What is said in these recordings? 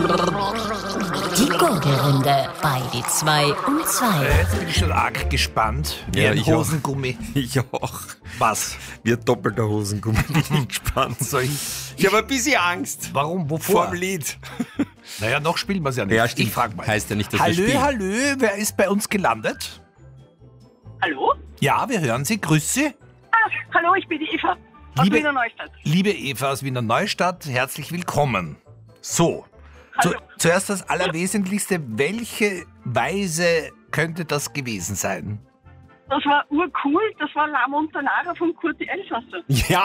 Die Gurgelrunde bei die 2 und 2. Jetzt bin ich schon arg gespannt. Wie Ja, ein ich auch. Hosengummi. Ich auch. Was? Wie ein doppelter Hosengummi bin ich gespannt. Ich habe ein bisschen Angst Warum? Wovor? vorm Lied. Naja, noch spielen wir es ja nicht. Ja, stimmt. Ich frage mal. Heißt ja nicht, dass wir spielen. Hallö, wer ist bei uns gelandet? Hallo? Ja, wir hören Sie. Grüß Sie. Hallo, ich bin die Eva aus Liebe- Wiener Neustadt. Liebe Eva aus Wiener Neustadt, herzlich willkommen. So, Hallo. zuerst das Allerwesentlichste. Welche Weise könnte das gewesen sein? Das war urcool, das war La Montanara von Kurti Elsasser.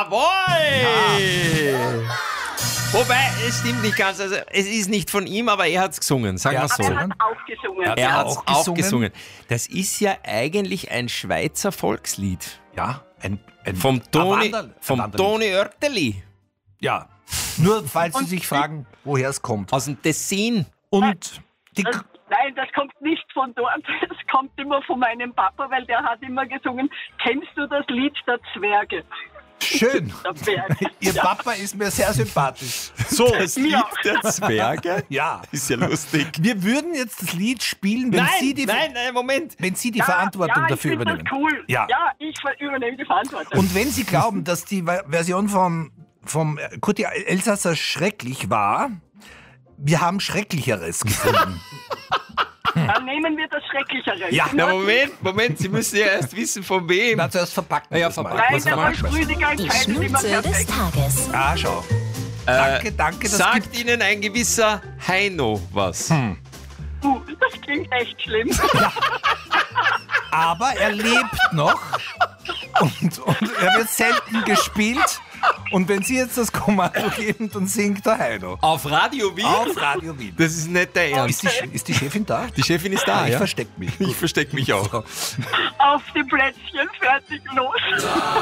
Jawohl! Wobei, es stimmt nicht ganz. Also, es ist nicht von ihm, aber er hat es gesungen. Sagen Er wir hat's so. Er gesungen. hat auch gesungen. Ja, Er hat auch auch gesungen? gesungen. Das ist ja eigentlich ein Schweizer Volkslied. Ja, ein Vom Toni Wanderlied. Oerteli Ja, nur falls Sie sich fragen, woher es kommt. aus dem Tessin. Und die, Nein, das kommt nicht von dort. Das kommt immer von meinem Papa, weil der hat immer gesungen, kennst du das Lied der Zwerge? schön. Der Berg. Ihr Ja. Papa ist mir sehr sympathisch. So, Das Lied der Zwerge? ja. Ist ja lustig. Wir würden jetzt das Lied spielen, wenn Sie die, nein, Moment. wenn Sie die Ja, Verantwortung ja, dafür ich find übernehmen. Das cool. Ja. Ja, ich übernehme die Verantwortung. Und wenn Sie glauben, dass die Version vom Kurti Elsasser schrecklich war, wir haben Schrecklicheres gefunden. Dann nehmen wir das Schrecklichere. Ja. Na, Moment, Sie müssen ja erst wissen, von wem. Na, zuerst verpacken wir Ja, das mal. verpacken Nein, der was Rüdiger Die entscheidet immer Schnulze des perfekt. Tages. Ah, schau. Danke, das Sagt gibt... Ihnen ein gewisser Heino was? Das klingt echt schlimm. Aber er lebt noch und er wird selten gespielt. Und wenn Sie jetzt das Kommando geben, dann singt der Heino. Auf Radio Wien? Auf Radio Wien. Das ist nicht der Ernst. Ist die Chefin da? Die Chefin ist da, Ich ja? versteck mich. Ich versteck mich auch. Auf die Plätzchen, fertig, los.